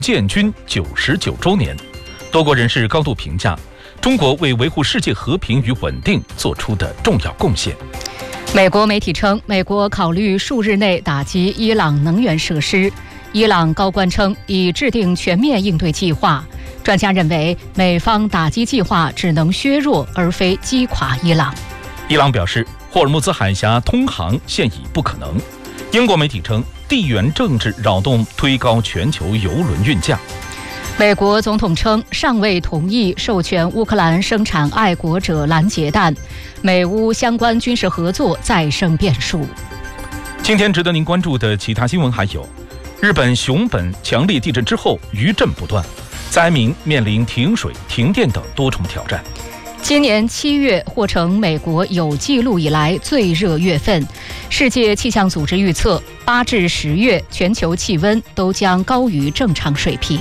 建军99周年，多国人士高度评价中国为维护世界和平与稳定做出的重要贡献。 美国媒体称，美国考虑数日内打击伊朗能源设施。伊朗高官称已制定全面应对计划。专家认为，美方打击计划只能削弱而非击垮伊朗。 伊朗表示，霍尔木兹海峡通航现已不可能。英国媒体称，地缘政治扰动推高全球油轮运价。 美国总统称，尚未同意授权乌克兰生产爱国者拦截弹，美乌相关军事合作再生变数。 今天值得您关注的其他新闻还有：日本熊本强烈地震之后余震不断，灾民面临停水、停电等多重挑战。 今年7月或成美国有记录以来最热月份。世界气象组织预测，8至10月全球气温都将高于正常水平。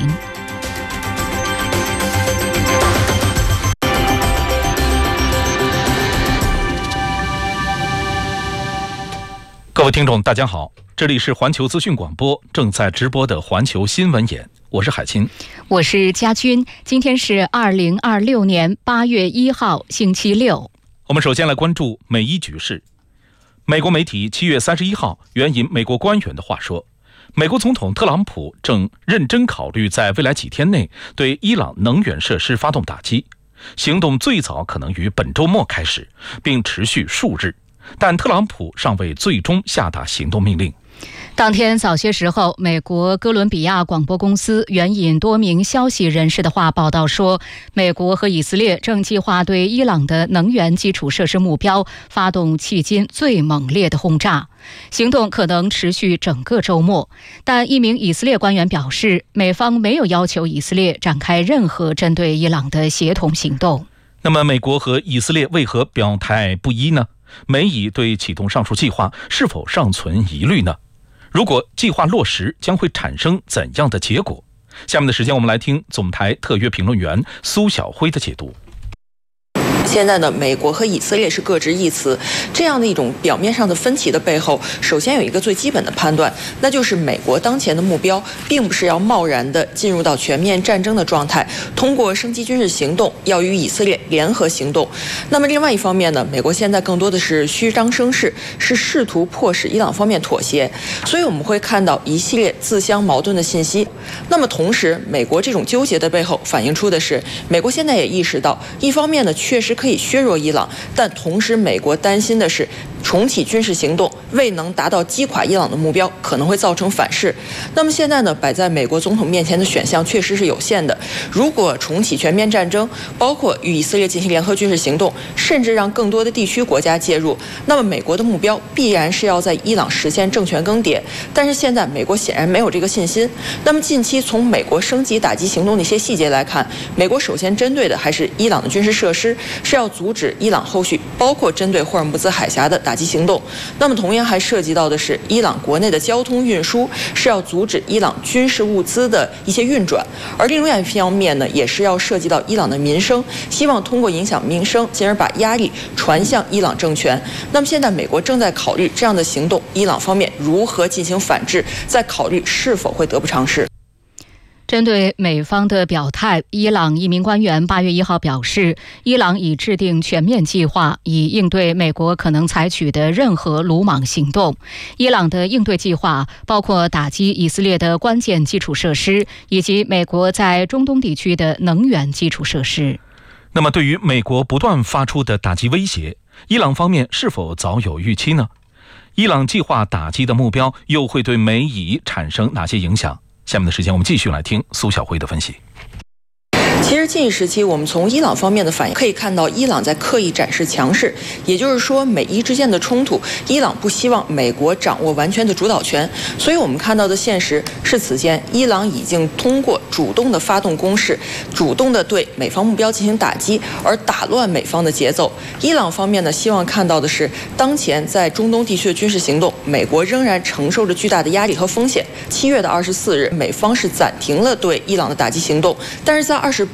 各位听众大家好，这里是环球资讯广播正在直播的环球新闻眼，我是海清， 我是佳君。今天是2026年8月1号星期六。 我们首先来关注美伊局势。美国媒体7月31号援引美国官员的话说，美国总统特朗普正认真考虑在未来几天内对伊朗能源设施发动打击，行动最早可能于本周末开始，并持续数日，但特朗普尚未最终下达行动命令。 当天早些时候，美国哥伦比亚广播公司援引多名消息人士的话报道说，美国和以色列正计划对伊朗的能源基础设施目标发动迄今最猛烈的轰炸，行动可能持续整个周末。但一名以色列官员表示，美方没有要求以色列展开任何针对伊朗的协同行动。 那么美国和以色列为何表态不一呢？美以对启动上述计划是否尚存疑虑呢？如果计划落实，将会产生怎样的结果？下面的时间，我们来听总台特约评论员苏晓辉的解读。 现在呢，美国和以色列是各执一词，这样的一种表面上的分歧的背后，首先有一个最基本的判断，那就是美国当前的目标并不是要贸然的进入到全面战争的状态，通过升级军事行动要与以色列联合行动。那么另外一方面呢，美国现在更多的是虚张声势，是试图迫使伊朗方面妥协，所以我们会看到一系列自相矛盾的信息。那么同时，美国这种纠结的背后反映出的是，美国现在也意识到，一方面呢确实可以削弱伊朗，但同时美国担心的是重启军事行动未能达到击垮伊朗的目标，可能会造成反噬。那么现在呢，摆在美国总统面前的选项确实是有限的。如果重启全面战争，包括与以色列进行联合军事行动，甚至让更多的地区国家介入，那么美国的目标必然是要在伊朗实现政权更迭。但是现在美国显然没有这个信心。那么近期从美国升级打击行动的一些细节来看，美国首先针对的还是伊朗的军事设施，是要阻止伊朗后续包括针对霍尔木兹海峡的打击行动。那么同样还涉及到的是伊朗国内的交通运输，是要阻止伊朗军事物资的一些运转。而另外一方面呢，也是要涉及到伊朗的民生，希望通过影响民生，进而把压力传向伊朗政权。那么现在美国正在考虑这样的行动，伊朗方面如何进行反制，在考虑是否会得不偿失。 针对美方的表态，伊朗一名官员8月1号表示，伊朗已制定全面计划，以应对美国可能采取的任何鲁莽行动。伊朗的应对计划包括打击以色列的关键基础设施，以及美国在中东地区的能源基础设施。 那么对于美国不断发出的打击威胁，伊朗方面是否早有预期呢？伊朗计划打击的目标又会对美以产生哪些影响？下面的时间，我们继续来听苏晓辉的分析。 其实近一时期，我们从伊朗方面的反应可以看到，伊朗在刻意展示强势，也就是说，美伊之间的冲突，伊朗不希望美国掌握完全的主导权。所以我们看到的现实是，此前伊朗已经通过主动的发动攻势，主动的对美方目标进行打击，而打乱美方的节奏。伊朗方面呢，希望看到的是，当前在中东地区的军事行动，美国仍然承受着巨大的压力和风险。7月24日，美方是暂停了对伊朗的打击行动，但是在28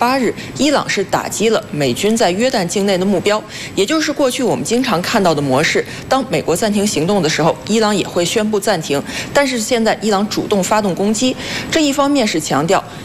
8日，伊朗是打击了美军在约旦境内的目标，也就是过去我们经常看到的模式。当美国暂停行动的时候，伊朗也会宣布暂停。但是现在伊朗主动发动攻击，这一方面是强调